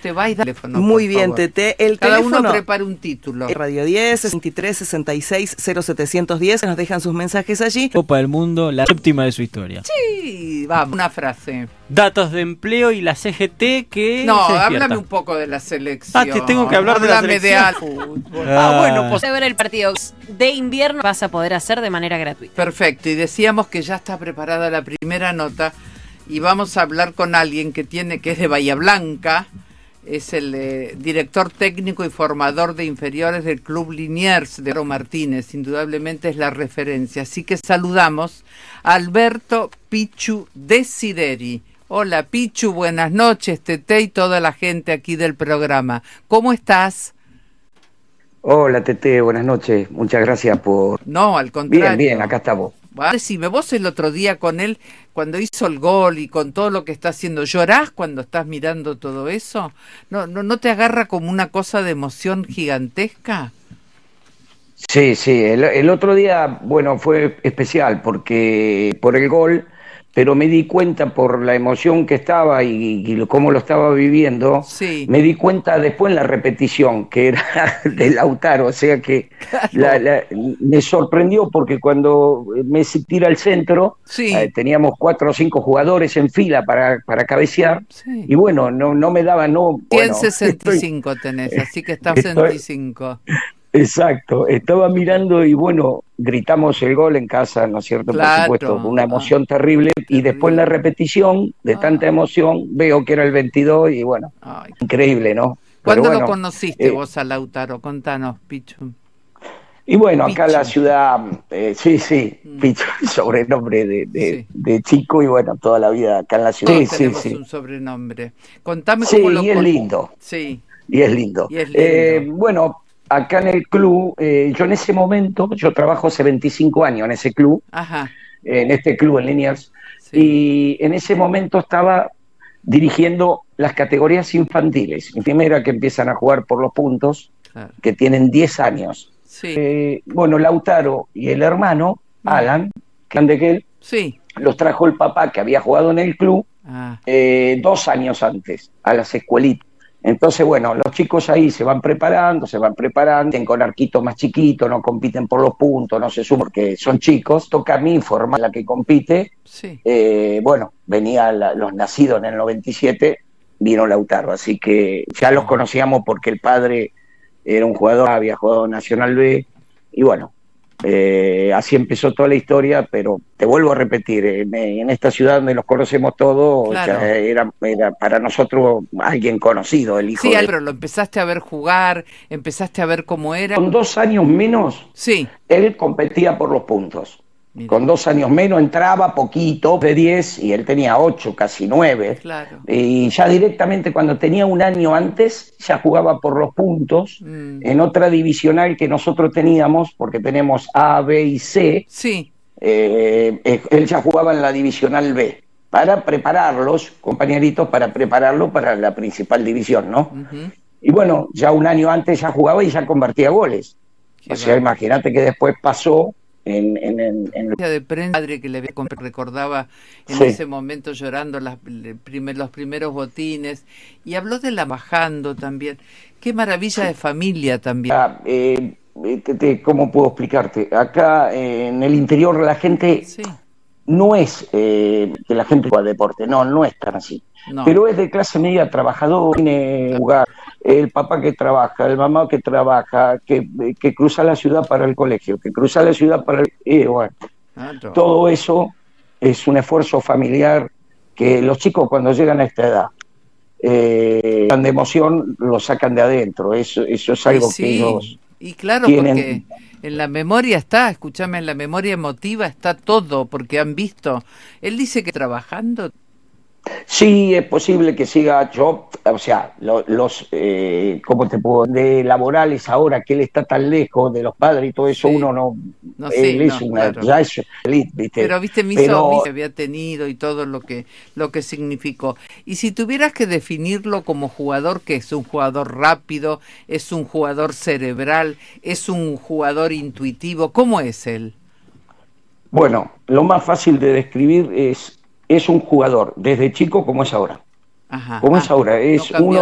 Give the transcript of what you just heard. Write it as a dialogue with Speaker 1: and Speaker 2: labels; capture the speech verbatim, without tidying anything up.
Speaker 1: te va y da el teléfono.
Speaker 2: Muy bien, Tete. El
Speaker 1: Cada
Speaker 2: teléfono,
Speaker 1: uno prepara un título.
Speaker 2: Radio diez, veintitrés sesenta y seis cero setecientos diez. Nos dejan sus mensajes allí.
Speaker 3: Copa del Mundo, la séptima de su historia.
Speaker 1: Sí, vamos, una frase.
Speaker 3: Datos de empleo y la C G T que
Speaker 1: No,
Speaker 3: se despierta.
Speaker 1: háblame un poco de la selección.
Speaker 3: Ah, te tengo que hablar de la
Speaker 1: Háblame
Speaker 3: selección.
Speaker 1: de algo.
Speaker 3: Ah.
Speaker 1: Ah, bueno, pues
Speaker 4: De ver el partido de invierno vas a poder hacer de manera gratuita.
Speaker 1: perfecto. Y decíamos que ya está preparada la primera nota y vamos a hablar con alguien que tiene que es de Bahía Blanca. Es el eh, director técnico y formador de inferiores del Club Liniers de Oro Martínez. Indudablemente es la referencia. Así que saludamos a Alberto Pichu Desideri. Hola Pichu, buenas noches, Tete y toda la gente aquí del programa. ¿Cómo estás?
Speaker 5: Hola Tete, buenas noches. Muchas gracias por...
Speaker 1: No, al contrario.
Speaker 5: Bien, bien, acá estamos.
Speaker 1: Decime, vos el otro día con él, cuando hizo el gol y con todo lo que está haciendo, ¿llorás cuando estás mirando todo eso? ¿No, no, no te agarra como una cosa de emoción gigantesca?
Speaker 5: Sí, sí, el, el otro día, bueno, fue especial porque por el gol, pero me di cuenta por la emoción que estaba y, y cómo lo estaba viviendo,
Speaker 1: Sí.
Speaker 5: me di cuenta después en la repetición, que era de Lautaro, o sea que
Speaker 1: Claro.
Speaker 5: la, la, me sorprendió porque cuando Messi tira al centro,
Speaker 1: Sí.
Speaker 5: eh, teníamos cuatro o cinco jugadores en fila para, para cabecear,
Speaker 1: Sí.
Speaker 5: y bueno, no, no me daba, no... Bueno,
Speaker 1: sesenta y cinco tenés, así que estás
Speaker 5: estoy-
Speaker 1: sesenta y cinco.
Speaker 5: Exacto, estaba mirando y bueno, gritamos el gol en casa, ¿no es cierto?
Speaker 1: Claro.
Speaker 5: Por supuesto, una emoción
Speaker 1: Ah,
Speaker 5: terrible. Y
Speaker 1: terrible.
Speaker 5: después en la repetición de tanta
Speaker 1: Ah.
Speaker 5: emoción veo que era el veintidós y bueno,
Speaker 1: Ay.
Speaker 5: increíble, ¿no? Pero
Speaker 1: ¿Cuándo lo
Speaker 5: bueno,
Speaker 1: conociste
Speaker 5: eh,
Speaker 1: vos a Lautaro? Contanos, Pichu.
Speaker 5: Y bueno, acá en la
Speaker 1: Pichu.
Speaker 5: ciudad, eh, sí, sí,
Speaker 1: Mm.
Speaker 5: Pichu, sobrenombre de, de,
Speaker 1: Sí.
Speaker 5: de chico y bueno, toda la vida acá en la ciudad.
Speaker 1: Todos
Speaker 5: Sí, sí,
Speaker 1: tenemos
Speaker 5: sí.
Speaker 1: un sobrenombre. Contame
Speaker 5: Sí,
Speaker 1: cómo lo
Speaker 5: y es
Speaker 1: con-
Speaker 5: lindo.
Speaker 1: Sí.
Speaker 5: Y es lindo.
Speaker 1: Y es lindo.
Speaker 5: Eh, bueno, acá en el club, eh, yo en ese momento, yo trabajo hace veinticinco años en ese club,
Speaker 1: Ajá.
Speaker 5: en este club en Liniers,
Speaker 1: Sí.
Speaker 5: y en ese momento estaba dirigiendo las categorías infantiles, en primera que empiezan a jugar por los puntos,
Speaker 1: Claro.
Speaker 5: que tienen diez años.
Speaker 1: Sí.
Speaker 5: Eh, bueno, Lautaro y el hermano, Alan, que han de que él,
Speaker 1: Sí.
Speaker 5: los trajo el papá que había jugado en el club
Speaker 1: Ah,
Speaker 5: eh, dos años antes, a las escuelitas. Entonces, bueno, los chicos ahí se van preparando, se van preparando, con arquitos más chiquitos, no compiten por los puntos, no se suman porque son chicos. Toca a mí formar la que compite.
Speaker 1: sí.
Speaker 5: Eh, bueno, venía la- los nacidos en el noventa y siete, vino Lautaro, así que ya los conocíamos porque el padre era un jugador, había jugado Nacional B, y bueno, eh, así empezó toda la historia, pero te vuelvo a repetir, en, en esta ciudad donde los conocemos todos,
Speaker 1: Claro.
Speaker 5: ya era, era para nosotros alguien conocido, el hijo
Speaker 1: Sí,
Speaker 5: de...
Speaker 1: pero lo empezaste a ver jugar, empezaste a ver cómo era.
Speaker 5: Con dos años menos,
Speaker 1: Sí.
Speaker 5: él competía por los puntos.
Speaker 1: Mira.
Speaker 5: Con dos años menos entraba poquito, de diez, y él tenía ocho, casi nueve.
Speaker 1: Claro.
Speaker 5: Y ya directamente cuando tenía un año antes, ya jugaba por los puntos
Speaker 1: Mm.
Speaker 5: en otra divisional que nosotros teníamos, porque tenemos A, B y C.
Speaker 1: Sí.
Speaker 5: Eh, eh, él ya jugaba en la divisional B, para prepararlos, compañeritos, para prepararlo para la principal división, ¿no?
Speaker 1: Ujú.
Speaker 5: Y bueno, ya un año antes ya jugaba y ya convertía goles.
Speaker 1: Qué
Speaker 5: O sea,
Speaker 1: bárbaro.
Speaker 5: imagínate que después pasó en, en, en, en
Speaker 1: De prensa, padre que le había comp- recordaba en
Speaker 5: Sí.
Speaker 1: ese momento llorando las, le- primer- los primeros botines y habló de la bajando también. Qué maravilla de familia también.
Speaker 5: Ah, eh, eh, te- te- ¿cómo puedo explicarte? Acá eh, en el interior la gente
Speaker 1: Sí.
Speaker 5: no es eh, que la gente juega deporte, no, no es tan así.
Speaker 1: No.
Speaker 5: Pero es de clase media trabajador, tiene jugar, el papá que trabaja, el mamá que trabaja, que, que cruza la ciudad para el colegio, que cruza la ciudad para el... Y bueno,
Speaker 1: Claro.
Speaker 5: todo eso es un esfuerzo familiar que los chicos cuando llegan a esta edad, eh, de emoción, lo sacan de adentro. Eso, eso es algo
Speaker 1: Y sí,
Speaker 5: que ellos...
Speaker 1: y claro,
Speaker 5: tienen-
Speaker 1: porque en la memoria está, escúchame, en la memoria emotiva está todo, porque han visto. Él dice que trabajando.
Speaker 5: Sí, es posible que siga yo, o sea, lo- los, eh, ¿cómo te puedo? De laborales ahora, que él está tan lejos de los padres y todo eso,
Speaker 1: Sí.
Speaker 5: uno no,
Speaker 1: No,
Speaker 5: él
Speaker 1: sí,
Speaker 5: es
Speaker 1: no,
Speaker 5: una,
Speaker 1: claro.
Speaker 5: ya es feliz, ¿viste?
Speaker 1: Pero viste, me hizo,
Speaker 5: Pero-
Speaker 1: me hizo- había tenido y todo lo que, lo que significó. Y si tuvieras que definirlo como jugador, que es un jugador rápido, es un jugador cerebral, es un jugador intuitivo, ¿cómo es él?
Speaker 5: Bueno, lo más fácil de describir es, es un jugador, desde chico como es ahora.
Speaker 1: Ajá.
Speaker 5: Como
Speaker 1: Ah,
Speaker 5: es ahora,
Speaker 1: no
Speaker 5: es
Speaker 1: cambió
Speaker 5: uno